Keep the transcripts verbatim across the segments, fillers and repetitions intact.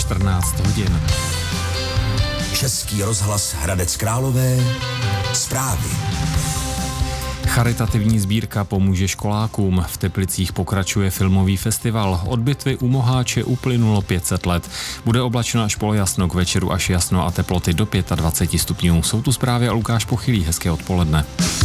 čtrnáct hodin. Český rozhlas Hradec Králové. Zprávy. Charitativní sbírka pomůže školákům. V Teplicích pokračuje filmový festival. Od bitvy u Moháče uplynulo pět set let. Bude oblačno až polojasno, k večeru až jasno a teploty do dvacet pět stupňů. Jsou tu zprávy a Lukáš Pochylý. Hezké odpoledne.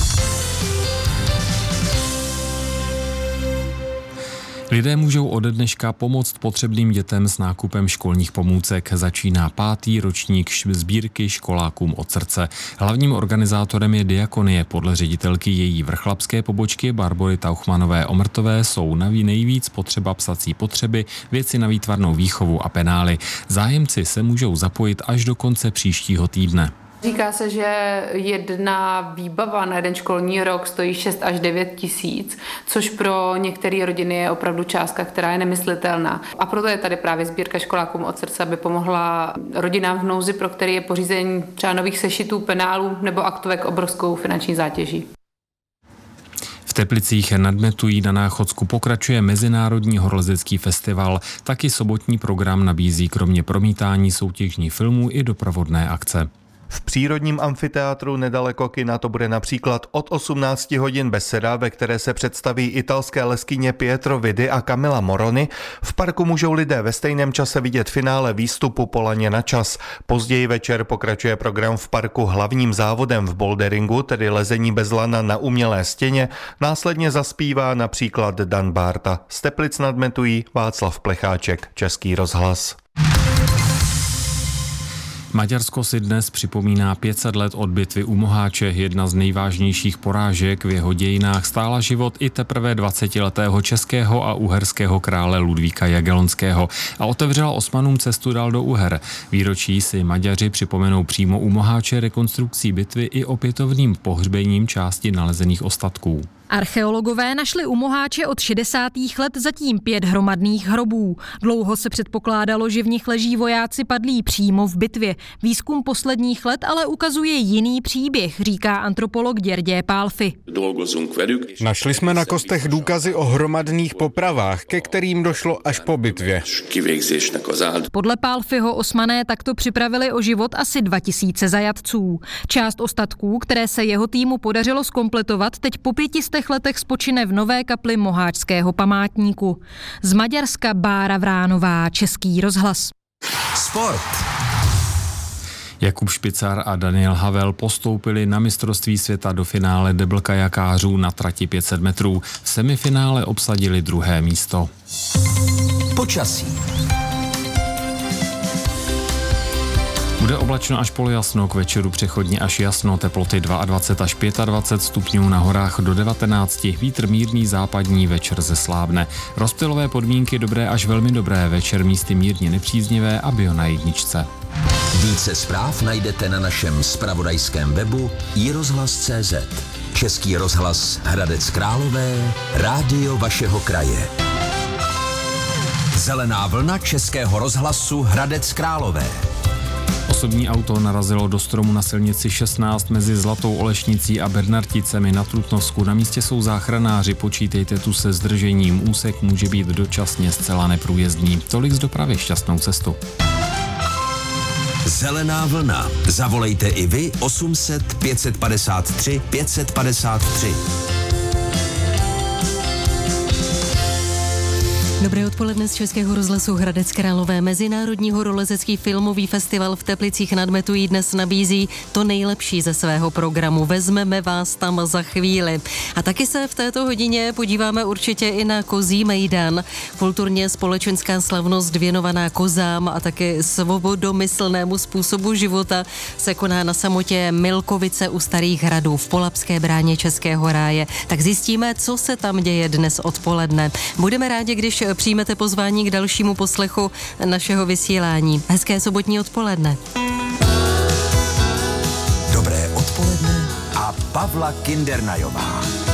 Lidé můžou ode dneška pomoct potřebným dětem s nákupem školních pomůcek. Začíná pátý ročník sbírky školákům od srdce. Hlavním organizátorem je Diakonie. Podle ředitelky její vrchlabské pobočky Barbory Tauchmanové-Omrtové jsou naví nejvíc potřeba psací potřeby, věci na výtvarnou výchovu a penály. Zájemci se můžou zapojit až do konce příštího týdne. Říká se, že jedna výbava na jeden školní rok stojí šest až devět tisíc, což pro některé rodiny je opravdu částka, která je nemyslitelná. A proto je tady právě sbírka školákům od srdce, aby pomohla rodinám v nouzi, pro který je pořízení třeba nových sešitů, penálů nebo aktovek obrovskou finanční zátěží. V Teplicích nad Metují na Náchodsku pokračuje Mezinárodní horolezecký festival. Taky sobotní program nabízí kromě promítání soutěžních filmů i doprovodné akce. V přírodním amfiteátru nedaleko kina to bude například od osmnácti hodin beseda, ve které se představí italské leskyně Pietro Vidi a Camilla Moroni. V parku můžou lidé ve stejném čase vidět finále výstupu Po laně na čas. Později večer pokračuje program v parku hlavním závodem v boulderingu, tedy lezení bez lana na umělé stěně. Následně zaspívá například Dan Bárta. Z Teplic nad Metují Václav Plecháček, Český rozhlas. Maďarsko si dnes připomíná pět set let od bitvy u Moháče. Jedna z nejvážnějších porážek v jeho dějinách stála život i teprve dvacetiletého českého a uherského krále Ludvíka Jagellonského a otevřela Osmanům cestu dál do Uher. Výročí si Maďaři připomenou přímo u Moháče rekonstrukcí bitvy i opětovným pohřbením části nalezených ostatků. Archeologové našli u Moháče od šedesátých let zatím pět hromadných hrobů. Dlouho se předpokládalo, že v nich leží vojáci padlí přímo v bitvě. Výzkum posledních let ale ukazuje jiný příběh, říká antropolog György Pálffy. Našli jsme na kostech důkazy o hromadných popravách, ke kterým došlo až po bitvě. Podle Pálffyho Osmané takto připravili o život asi dva tisíce zajatců. Část ostatků, které se jeho týmu podařilo zkompletovat, teď po pěti letech spočine v nové kapli Moháčského památníku. Z Maďarska Bára Vránová, Český rozhlas. Sport. Jakub Špicar a Daniel Havel postoupili na mistrovství světa do finále debl kajakářů na trati pět set metrů. V semifinále obsadili druhé místo. Počasí. Bude oblačno až polojasno, k večeru přechodně až jasno, teploty dvacet dva až dvacet pět stupňů, na horách do devatenáct, vítr mírný západní, večer zeslábne. Rozptylové podmínky dobré až velmi dobré, večer místy mírně nepříznivé a bio na jedničce. Více zpráv najdete na našem zpravodajském webu i rozhlas tečka cé zet. Český rozhlas Hradec Králové, rádio vašeho kraje. Zelená vlna Českého rozhlasu Hradec Králové. Osobní auto narazilo do stromu na silnici šestnáct mezi Zlatou Olešnicí a Bernarticemi na Trutnovsku. Na místě jsou záchranáři, počítejte tu se zdržením. Úsek může být dočasně zcela neprůjezdný. Tolik z dopravy, šťastnou cestu. Zelená vlna. Zavolejte i vy osm set pět padesát tři pět set padesát tři. Dobré odpoledne z Českého rozhlasu Hradec Králové. Mezinárodní horolezecký filmový festival v Teplicích nad Metují dnes nabízí to nejlepší ze svého programu. Vezmeme vás tam za chvíli. A taky se v této hodině podíváme určitě i na Kozí mejdan. Kulturně společenská slavnost věnovaná kozám a taky svobodomyslnému způsobu života se koná na samotě Milkovice u Starých hradů v Polabské bráně Českého ráje. Tak zjistíme, co se tam děje dnes odpoledne. Budeme rádi, když přijmete pozvání k dalšímu poslechu našeho vysílání. Hezké sobotní odpoledne. Dobré odpoledne a Pavla Kindernajová.